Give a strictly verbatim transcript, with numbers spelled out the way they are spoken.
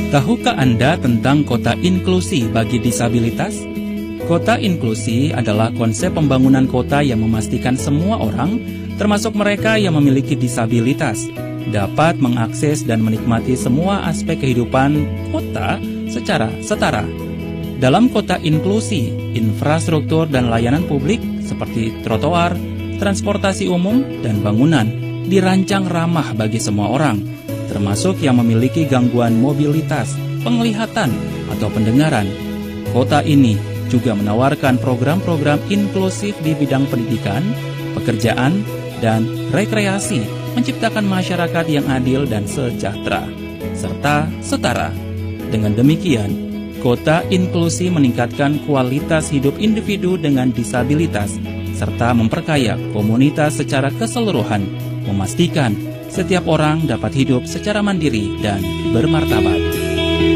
Tahukah Anda tentang kota inklusi bagi disabilitas? Kota inklusi adalah konsep pembangunan kota yang memastikan semua orang, termasuk mereka yang memiliki disabilitas, dapat mengakses dan menikmati semua aspek kehidupan kota secara setara. Dalam kota inklusi, infrastruktur dan layanan publik seperti trotoar, transportasi umum, dan bangunan dirancang ramah bagi semua orang, termasuk yang memiliki gangguan mobilitas, penglihatan, atau pendengaran. Kota ini juga menawarkan program-program inklusif di bidang pendidikan, pekerjaan, dan rekreasi, menciptakan masyarakat yang adil dan sejahtera, serta setara. Dengan demikian, kota inklusi meningkatkan kualitas hidup individu dengan disabilitas, serta memperkaya komunitas secara keseluruhan, memastikan setiap orang dapat hidup secara mandiri dan bermartabat.